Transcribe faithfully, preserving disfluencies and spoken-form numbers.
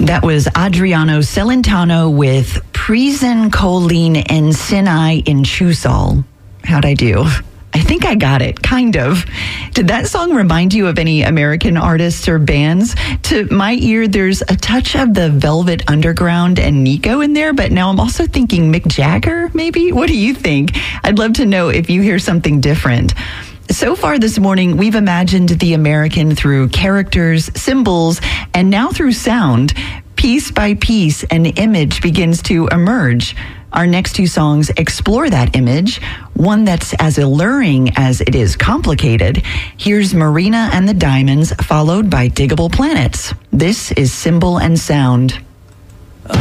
That was Adriano Celentano with Prison Colleen and Sinai in Chusal. How'd I do? I think I got it, kind of. Did that song remind you of any American artists or bands? To my ear, there's a touch of the Velvet Underground and Nico in there, but now I'm also thinking Mick Jagger, maybe? What do you think? I'd love to know if you hear something different. So far this morning, we've imagined the American through characters, symbols, and now through sound. Piece by piece, an image begins to emerge. Our next two songs explore that image, one that's as alluring as it is complicated. Here's Marina and the Diamonds, followed by Diggable Planets. This is Symbol and Sound.